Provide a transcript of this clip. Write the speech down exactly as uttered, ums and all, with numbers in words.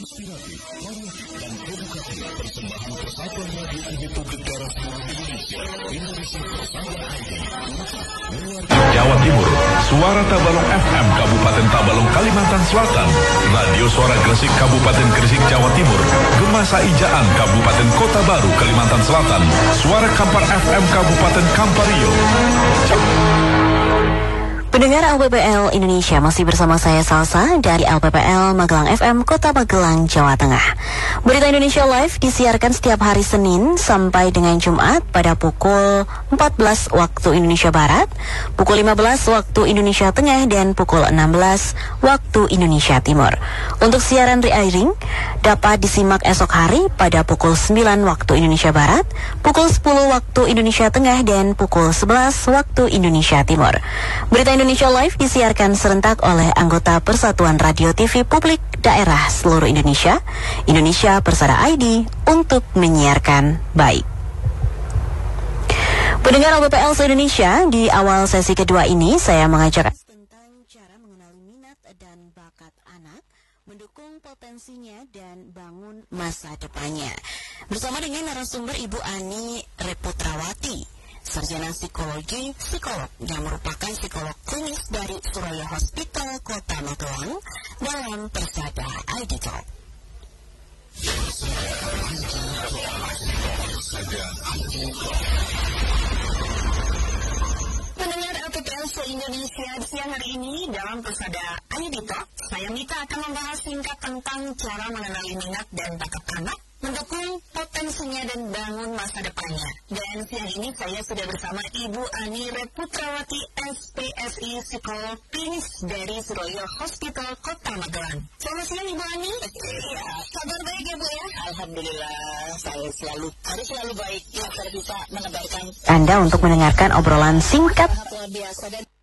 inspiratif, variatif, dan edukatif. Persembahan Persatuan Radio T V Publik Daerah seluruh Indonesia. Indonesia Bersama I D. Jawa Timur, Suara Tabalong F M Kabupaten Tabalong Kalimantan Selatan, Radio Suara Gresik Kabupaten Gresik Jawa Timur, Gema Saijaan Kabupaten Kota Baru Kalimantan Selatan, Suara Kampar F M Kabupaten Kampario. Pendengar L P P L Indonesia, masih bersama saya Salsa dari L P P L Magelang F M Kota Magelang, Jawa Tengah. Berita Indonesia Live disiarkan setiap hari Senin sampai dengan Jumat pada pukul empat belas waktu Indonesia Barat, pukul lima belas waktu Indonesia Tengah, dan pukul enam belas waktu Indonesia Timur. Untuk siaran re-airing dapat disimak esok hari pada pukul sembilan waktu Indonesia Barat, pukul sepuluh waktu Indonesia Tengah, dan pukul sebelas waktu Indonesia Timur. Berita Indonesia Live disiarkan serentak oleh anggota Persatuan Radio T V Publik Daerah seluruh Indonesia, Indonesia Persada I D, untuk menyiarkan baik. Pendengar L P P L se-Indonesia, di awal sesi kedua ini saya mengajak tentang cara mengenali minat dan bakat anak, mendukung potensinya dan bangun masa depannya. Bersama dengan narasumber Ibu Ani Reputrawati, sarjana psikologi, psikolog yang merupakan psikolog klinis dari Suraya Hospital Kota Magelang dalam Persada I D Talk. Pendengar L P P L se-Indonesia, di siang hari ini dalam Persada I D Talk, saya Mita akan membahas singkat tentang cara mengenali minat dan bakat anak, mendukung potensinya dan bangun masa depannya. Dan siang ini saya sudah bersama Ibu Ani Reputrawati, S P S I, psikolog klinis dari Suraya Hospital Kota Magelang. Selamat siang Ibu Ani. Ya, kabar baik ya Bu ya? Alhamdulillah, saya selalu harus selalu baik ya, saya bisa menebarkan Anda untuk mendengarkan obrolan singkat luar biasa dan